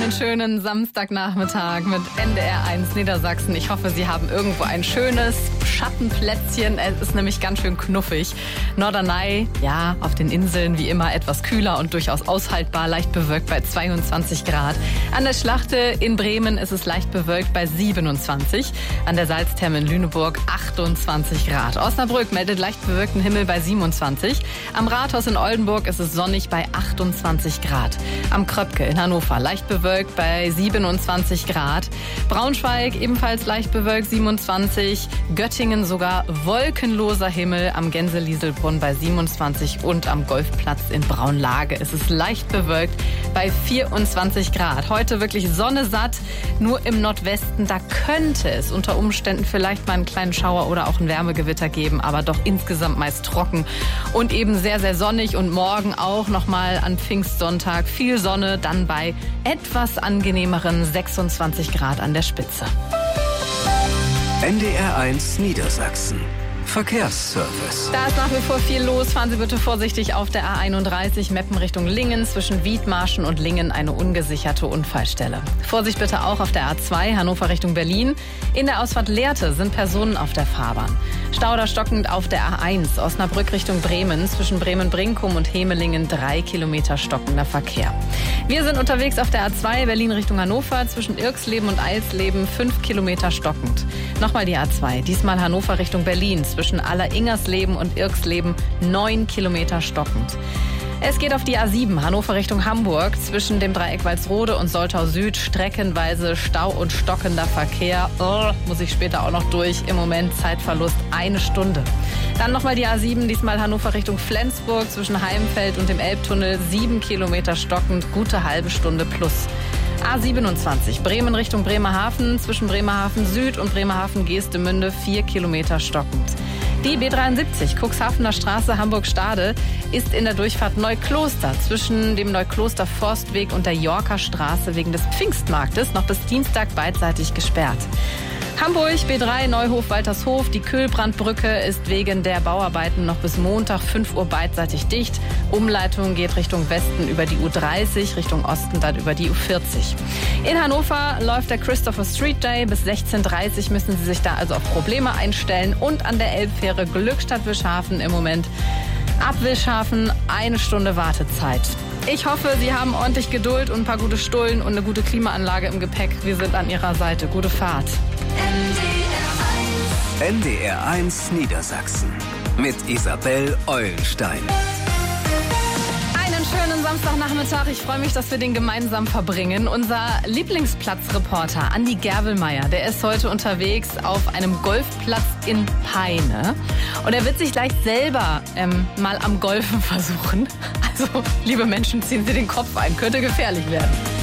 Einen schönen Samstagnachmittag mit NDR1 Niedersachsen. Ich hoffe, Sie haben irgendwo ein schönes Schattenplätzchen. Es ist nämlich ganz schön knuffig. Norderney, ja, auf den Inseln wie immer etwas kühler und durchaus aushaltbar, leicht bewölkt bei 22 Grad. An der Schlachte in Bremen ist es leicht bewölkt bei 27. An der Salztherme in Lüneburg 28 Grad. Osnabrück meldet leicht bewölkten Himmel bei 27. Am Rathaus in Oldenburg ist es sonnig bei 28 Grad. Am Kröpke in Hannover leicht bewölkt bei 27 Grad. Braunschweig ebenfalls leicht bewölkt 27. Göttingen sogar wolkenloser Himmel. Am Gänselieselbrunn bei 27 und am Golfplatz in Braunlage ist es leicht bewölkt bei 24 Grad. Heute wirklich Sonne satt. Nur im Nordwesten, da könnte es unter Umständen vielleicht mal einen kleinen Schauer oder auch ein Wärmegewitter geben, aber doch insgesamt meist trocken und eben sehr, sehr sonnig. Und morgen auch nochmal an Pfingstsonntag viel Sonne, dann bei etwas angenehmeren 26 Grad an der Spitze. NDR1 Niedersachsen. Verkehrsservice. Da ist nach wie vor viel los. Fahren Sie bitte vorsichtig auf der A31 Meppen Richtung Lingen. Zwischen Wiedmarschen und Lingen eine ungesicherte Unfallstelle. Vorsicht bitte auch auf der A2 Hannover Richtung Berlin. In der Ausfahrt Lehrte sind Personen auf der Fahrbahn. Stau oder stockend auf der A1 Osnabrück Richtung Bremen. Zwischen Bremen-Brinkum und Hemelingen 3 Kilometer stockender Verkehr. Wir sind unterwegs auf der A2 Berlin Richtung Hannover. Zwischen Irksleben und Eisleben 5 Kilometer stockend. Nochmal die A2, diesmal Hannover Richtung Berlin. Zwischen Alleringersleben und Irksleben 9 Kilometer stockend. Es geht auf die A7 Hannover Richtung Hamburg. Zwischen dem Dreieck Walsrode und Soltau Süd streckenweise Stau und stockender Verkehr. Muss ich später auch noch durch. Im Moment Zeitverlust 1 Stunde. Dann nochmal die A7, diesmal Hannover Richtung Flensburg. Zwischen Heimfeld und dem Elbtunnel 7 Kilometer stockend. Gute halbe Stunde plus. A27 Bremen Richtung Bremerhaven. Zwischen Bremerhaven Süd und Bremerhaven Geestemünde 4 Kilometer stockend. Die B73 Cuxhavener Straße Hamburg-Stade ist in der Durchfahrt Neukloster zwischen dem Neukloster Forstweg und der Yorker Straße wegen des Pfingstmarktes noch bis Dienstag beidseitig gesperrt. Hamburg, B3, Neuhof-Waltershof. Die Kühlbrandbrücke ist wegen der Bauarbeiten noch bis Montag 5 Uhr beidseitig dicht. Umleitung geht Richtung Westen über die U30, Richtung Osten dann über die U40. In Hannover läuft der Christopher Street Day. Bis 16:30 müssen Sie sich da also auf Probleme einstellen. Und an der Elbfähre Glückstadt-Wischhafen im Moment ab Wischhafen 1 Stunde Wartezeit. Ich hoffe, Sie haben ordentlich Geduld und ein paar gute Stullen und eine gute Klimaanlage im Gepäck. Wir sind an Ihrer Seite. Gute Fahrt. NDR1 Niedersachsen mit Isabel Eulenstein. Einen schönen Samstagnachmittag. Ich freue mich, dass wir den gemeinsam verbringen. Unser Lieblingsplatzreporter Andi Gerwelmeier, der ist heute unterwegs auf einem Golfplatz in Peine. Und er wird sich gleich selber mal am Golfen versuchen. Also, liebe Menschen, ziehen Sie den Kopf ein. Könnte gefährlich werden.